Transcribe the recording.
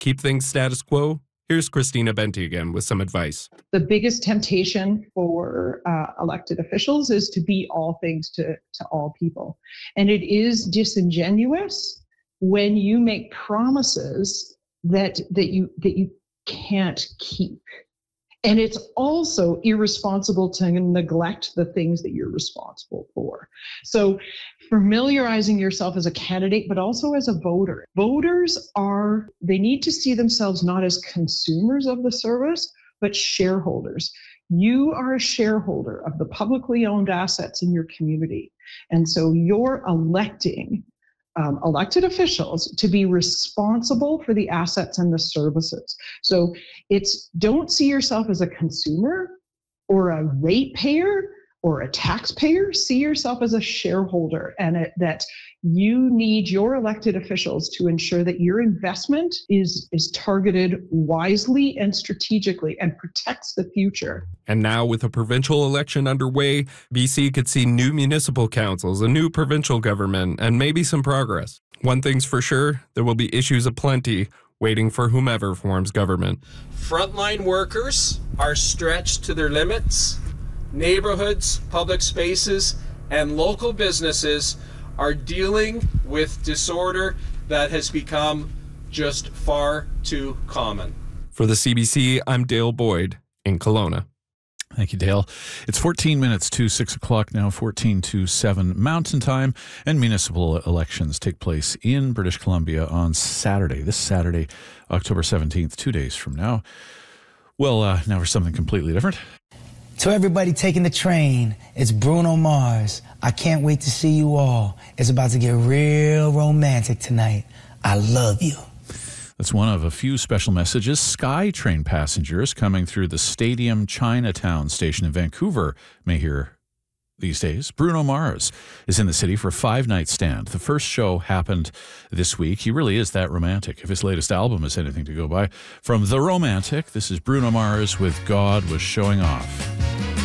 keep things status quo? Here's Christina Benti again with some advice. The biggest temptation for elected officials is to be all things to all people. And it is disingenuous when you make promises that you can't keep. And it's also irresponsible to neglect the things that you're responsible for. So familiarizing yourself as a candidate, but also as a voter. Voters they need to see themselves not as consumers of the service, but shareholders. You are a shareholder of the publicly owned assets in your community. And so you're electing elected officials to be responsible for the assets and the services. So don't see yourself as a consumer or a ratepayer or a taxpayer. See yourself as a shareholder, and that you need your elected officials to ensure that your investment is targeted wisely and strategically and protects the future. And now, with a provincial election underway, BC could see new municipal councils, a new provincial government, and maybe some progress. One thing's for sure, there will be issues aplenty waiting for whomever forms government. Frontline workers are stretched to their limits. Neighborhoods, public spaces, and local businesses are dealing with disorder that has become just far too common. For the CBC, I'm Dale Boyd in Kelowna. Thank you, Dale. It's 14 minutes to 6 o'clock now, 14 to 7 Mountain Time, and municipal elections take place in British Columbia on Saturday, this Saturday, October 17th, 2 days from now. Well, now for something completely different. To everybody taking the train, it's Bruno Mars. I can't wait to see you all. It's about to get real romantic tonight. I love you. That's one of a few special messages SkyTrain passengers coming through the Stadium Chinatown station in Vancouver may hear these days. Bruno Mars is in the city for a 5-night stand. The first show happened this week. He really is that romantic, if his latest album is anything to go by. From The Romantic, this is Bruno Mars with God Was Showing Off.